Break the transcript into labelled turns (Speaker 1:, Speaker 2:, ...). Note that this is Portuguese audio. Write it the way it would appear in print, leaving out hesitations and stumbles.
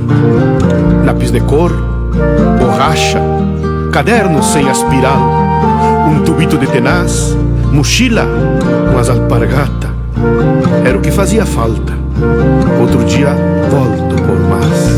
Speaker 1: Lápis de cor, borracha, caderno sem aspiral, um tubito de tenaz, mochila com as alpargatas. Era o que fazia falta. Outro dia volto por mais.